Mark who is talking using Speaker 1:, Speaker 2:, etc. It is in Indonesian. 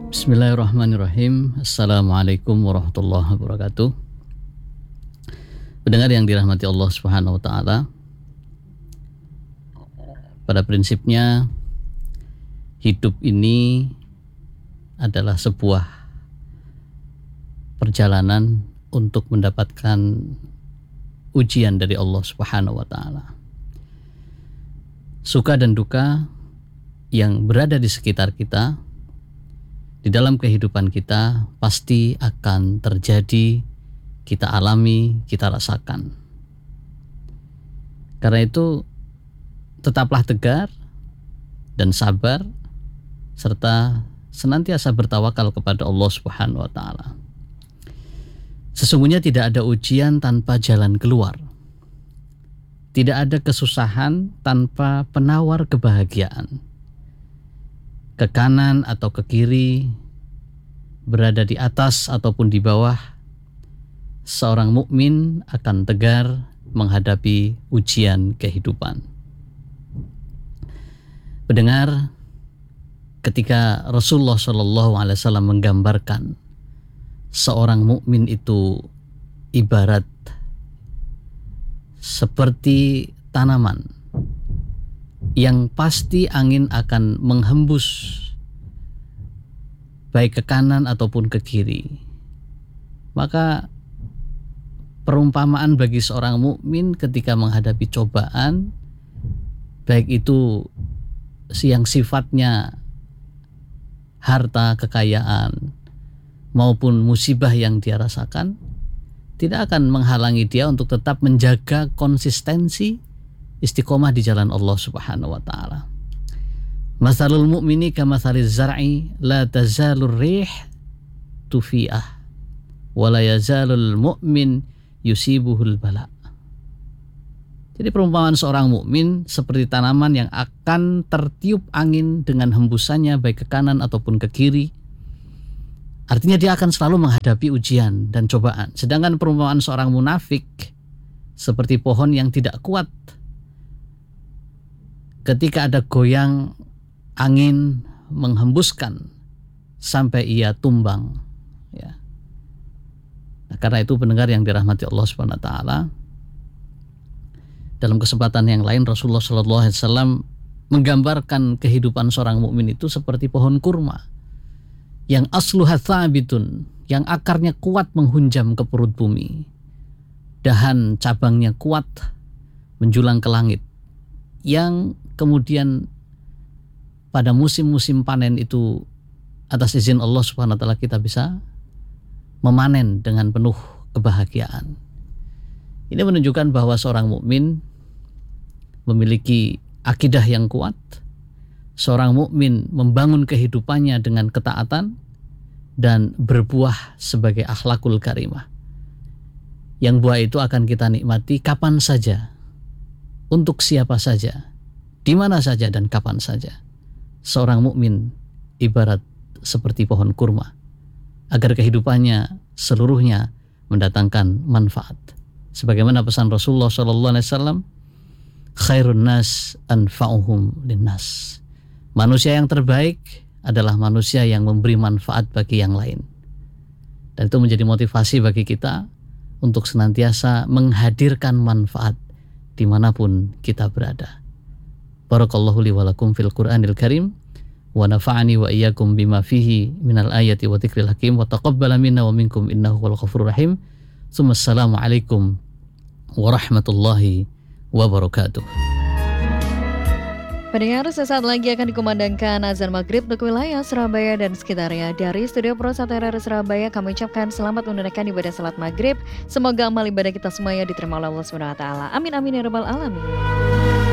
Speaker 1: Bismillahirrahmanirrahim. Assalamualaikum warahmatullahi wabarakatuh. Pendengar yang dirahmati Allah Subhanahu wa taala. Pada prinsipnya hidup ini adalah sebuah perjalanan untuk mendapatkan ujian dari Allah Subhanahu wa taala. Suka dan duka yang berada di sekitar kita, di dalam kehidupan kita pasti akan terjadi, kita alami, kita rasakan. Karena itu tetaplah tegar dan sabar serta senantiasa bertawakal kepada Allah Subhanahu wa taala. Sesungguhnya tidak ada ujian tanpa jalan keluar. Tidak ada kesusahan tanpa penawar kebahagiaan. Ke kanan atau ke kiri, berada di atas ataupun di bawah, seorang mukmin akan tegar menghadapi ujian kehidupan. Pendengar, ketika Rasulullah SAW menggambarkan seorang mukmin itu ibarat seperti tanaman yang pasti angin akan menghembus baik ke kanan ataupun ke kiri. Maka perumpamaan bagi seorang mukmin ketika menghadapi cobaan, baik itu yang sifatnya harta, kekayaan maupun musibah yang dia rasakan, tidak akan menghalangi dia untuk tetap menjaga konsistensi istiqomah di jalan Allah Subhanahu wa taala. Masalul mu'mini kamathaliz zar'i la tazalur rih tufi'ah wa la yazalul mu'min yusibuhul bala. Jadi perumpamaan seorang mukmin seperti tanaman yang akan tertiup angin dengan hembusannya baik ke kanan ataupun ke kiri. Artinya dia akan selalu menghadapi ujian dan cobaan. Sedangkan perumpamaan seorang munafik seperti pohon yang tidak kuat. Ketika ada goyang angin menghembuskan sampai ia tumbang, ya. Nah, karena itu pendengar yang dirahmati Allah Subhanahu wa taala, dalam kesempatan yang lain Rasulullah SAW menggambarkan kehidupan seorang mukmin itu seperti pohon kurma yang asluha tsabitun, yang akarnya kuat menghunjam ke perut bumi, dahan cabangnya kuat menjulang ke langit, yang kemudian pada musim-musim panen itu atas izin Allah Subhanahu wa taala kita bisa memanen dengan penuh kebahagiaan. Ini menunjukkan bahwa seorang mukmin memiliki akidah yang kuat. Seorang mukmin membangun kehidupannya dengan ketaatan dan berbuah sebagai akhlakul karimah. Yang buah itu akan kita nikmati kapan saja, untuk siapa saja, di mana saja dan kapan saja. Seorang mukmin ibarat seperti pohon kurma, agar kehidupannya seluruhnya mendatangkan manfaat. Sebagaimana pesan Rasulullah SAW, khairun nas anfa'uhum linnas. Manusia yang terbaik adalah manusia yang memberi manfaat bagi yang lain. Dan itu menjadi motivasi bagi kita untuk senantiasa menghadirkan manfaat dimanapun kita berada. Barakallahu li walakum fil Qur'anil Karim wa nafa'ani wa iyyakum bima fihi minal ayati wa dzikril hakim wa taqabbala minna wa minkum innahu wal ghafurur rahim. Assalamu alaikum warahmatullahi wabarakatuh.
Speaker 2: Pendengar, sesaat lagi akan dikumandangkan azan maghrib untuk wilayah Surabaya dan sekitarnya. Dari Studio Pro 1 RRI Surabaya, kami ucapkan selamat menunaikan ibadah salat maghrib. Semoga amal ibadah kita semuanya diterima oleh Allah SWT. Amin amin ya rabbal alamin.